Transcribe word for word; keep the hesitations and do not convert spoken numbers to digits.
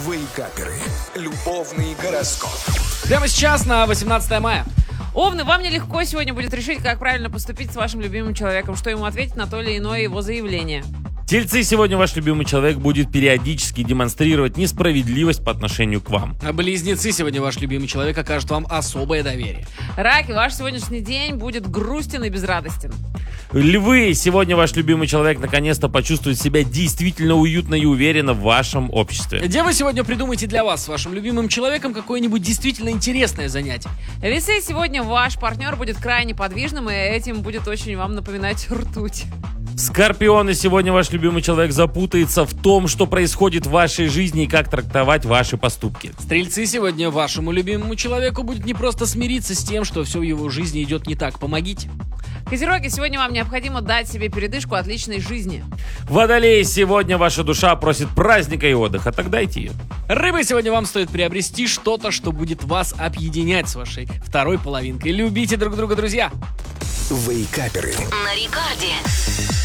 Вейкаперы. Любовный гороскоп. Прямо сейчас на восемнадцатое мая. Овны, вам нелегко сегодня будет решить, как правильно поступить с вашим любимым человеком, что ему ответить на то или иное его заявление. Тельцы, сегодня ваш любимый человек будет периодически демонстрировать несправедливость по отношению к вам. А близнецы, сегодня ваш любимый человек окажет вам особое доверие. Раки, ваш сегодняшний день будет грустен и безрадостен. Львы, сегодня ваш любимый человек наконец-то почувствует себя действительно уютно и уверенно в вашем обществе. Девы, сегодня придумайте для вас с вашим любимым человеком какое-нибудь действительно интересное занятие. Весы, сегодня ваш партнер будет крайне подвижным, и этим будет очень вам напоминать ртуть. Скорпионы, сегодня ваш любимый человек запутается в том, что происходит в вашей жизни и как трактовать ваши поступки. Стрельцы, сегодня вашему любимому человеку будет не просто смириться с тем, что все в его жизни идет не так. Помогите. Козероги, сегодня вам необходимо дать себе передышку от личной жизни. Водолеи, сегодня ваша душа просит праздника и отдыха, так дайте ее. Рыбы, сегодня вам стоит приобрести что-то, что будет вас объединять с вашей второй половинкой. Любите друг друга, друзья. Вейкаперы. На рекорде.